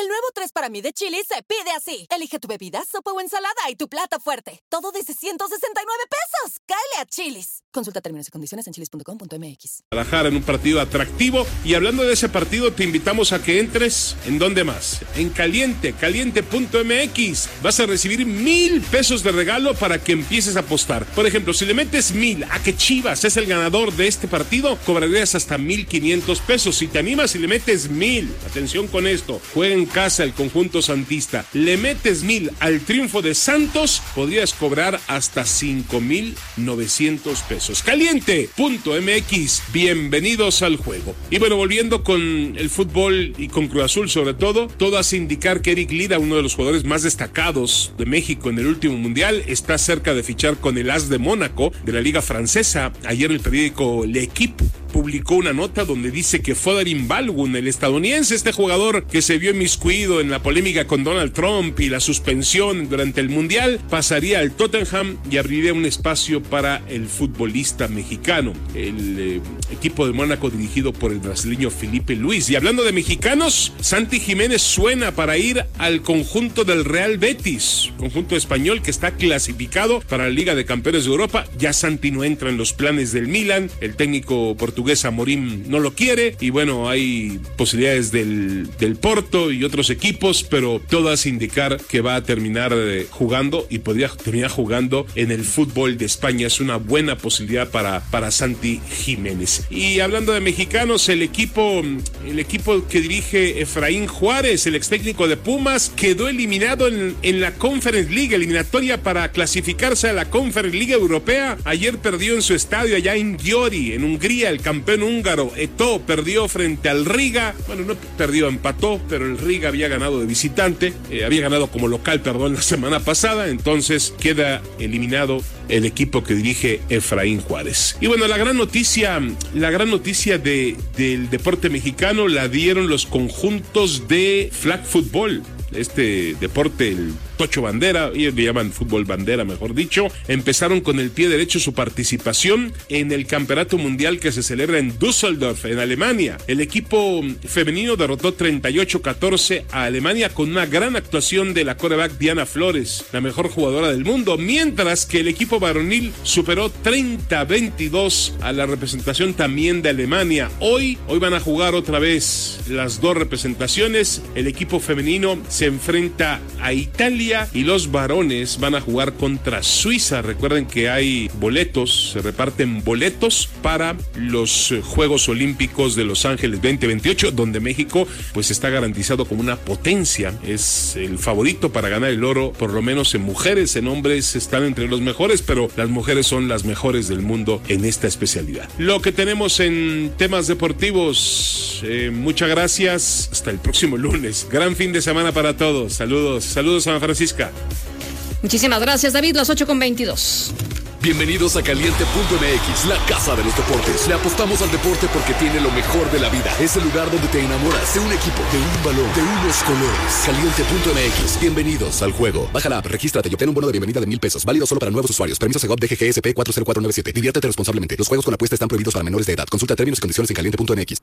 El nuevo 3 para mí de Chili's se pide así. Elige tu bebida, sopa o ensalada y tu plato fuerte. Todo desde $169 pesos. ¡Cáele a Chili's! Consulta términos y condiciones en chilis.com.mx. Trabajar en un partido atractivo. Y hablando de ese partido, te invitamos a que entres. ¿En dónde más? En caliente.mx. Vas a recibir 1,000 pesos de regalo para que empieces a apostar. Por ejemplo, si le metes 1,000 a que Chivas es el ganador de este partido, cobrarías hasta 1,500 pesos. Si te animas y le metes 1,000, atención con esto, juega en casa el conjunto santista, le metes 1,000 al triunfo de Santos, podrías cobrar hasta 5,900 pesos. Caliente.mx, bienvenidos al juego. Y bueno, volviendo con el fútbol y con Cruz Azul sobre todo hace indicar que Eric Lira, uno de los jugadores más destacados de México en el último mundial, está cerca de fichar con el AS de Mónaco de la Liga Francesa. Ayer el periódico L'Equipe publicó una nota donde dice que Fodorím Balogun, el estadounidense, este jugador que se vio inmiscuido en la polémica con Donald Trump y la suspensión durante el Mundial, pasaría al Tottenham y abriría un espacio para el futbolista mexicano. El equipo de Mónaco dirigido por el brasileño Felipe Luis. Y hablando de mexicanos, Santi Jiménez suena para ir al conjunto del Real Betis, conjunto español que está clasificado para la Liga de Campeones de Europa. Ya Santi no entra en los planes del Milan, el técnico portugués Amorim no lo quiere, y bueno, hay posibilidades del Porto y otros equipos, pero todas indicar que va a terminar jugando y podría terminar jugando en el fútbol de España. Es una buena posibilidad para Santi Jiménez. Y hablando de mexicanos, el equipo que dirige Efraín Juárez, el ex técnico de Pumas, quedó eliminado en la Conference League, eliminatoria para clasificarse a la Conference League Europea. Ayer perdió en su estadio allá en Győri, en Hungría. El campeón húngaro Eto perdió frente al Riga. Bueno, no perdió, empató, pero el Riga había ganado de visitante, había ganado como local, la semana pasada. Entonces queda eliminado el equipo que dirige Efraín Juárez. Y bueno, la gran noticia del deporte mexicano la dieron los conjuntos de flag football. Este deporte, el Tocho Bandera, ellos le llaman fútbol bandera, mejor dicho, empezaron con el pie derecho su participación en el campeonato mundial que se celebra en Düsseldorf, en Alemania. El equipo femenino derrotó 38-14 a Alemania con una gran actuación de la quarterback Diana Flores, la mejor jugadora del mundo, mientras que el equipo varonil superó 30-22 a la representación también de Alemania. Hoy van a jugar otra vez las dos representaciones. El equipo femenino se enfrenta a Italia y los varones van a jugar contra Suiza. Recuerden que hay boletos, se reparten boletos para los Juegos Olímpicos de Los Ángeles 2028, donde México pues está garantizado como una potencia, es el favorito para ganar el oro, por lo menos en mujeres. En hombres están entre los mejores, pero las mujeres son las mejores del mundo en esta especialidad. Lo que tenemos en temas deportivos, muchas gracias, hasta el próximo lunes. Gran fin de semana para todos. Saludos San Francisco. Muchísimas gracias, David. Las 8:22. Bienvenidos a Caliente.mx, la casa de los deportes. Le apostamos al deporte porque tiene lo mejor de la vida. Es el lugar donde te enamoras de un equipo, de un balón, de unos colores. Caliente.mx, bienvenidos al juego. Baja la app, regístrate y obtén un bono de bienvenida de 1,000 pesos. Válido solo para nuevos usuarios. Permiso Segov DGGSP 40497. Diviértete responsablemente. Los juegos con apuesta están prohibidos para menores de edad. Consulta términos y condiciones en Caliente.mx.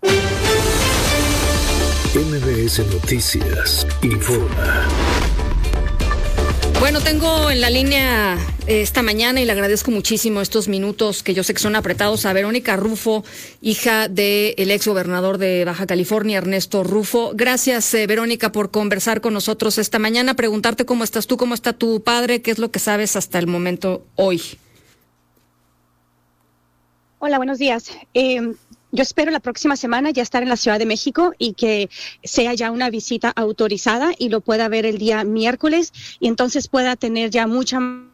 MBS Noticias informa. Bueno, tengo en la línea esta mañana, y le agradezco muchísimo estos minutos que yo sé que son apretados, a Verónica Rufo, hija del ex gobernador de Baja California, Ernesto Rufo. Gracias, Verónica, por conversar con nosotros esta mañana. Preguntarte cómo estás tú, cómo está tu padre, qué es lo que sabes hasta el momento hoy. Hola, buenos días. Yo espero la próxima semana ya estar en la Ciudad de México y que sea ya una visita autorizada y lo pueda ver el día miércoles, y entonces pueda tener ya mucha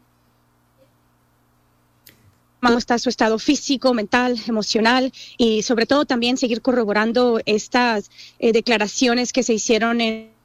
cómo está su estado físico, mental, emocional, y sobre todo también seguir corroborando estas declaraciones que se hicieron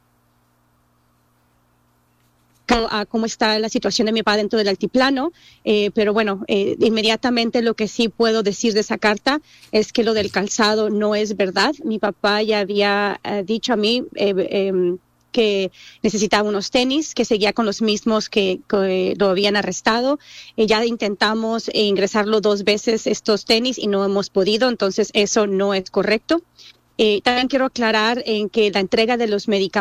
a cómo está la situación de mi papá dentro del altiplano, pero bueno, inmediatamente lo que sí puedo decir de esa carta es que lo del calzado no es verdad. Mi papá ya había dicho a mí que necesitaba unos tenis, que seguía con los mismos que lo habían arrestado. Ya intentamos ingresarlo 2 veces estos tenis y no hemos podido, entonces eso no es correcto. También quiero aclarar en que la entrega de los medicamentos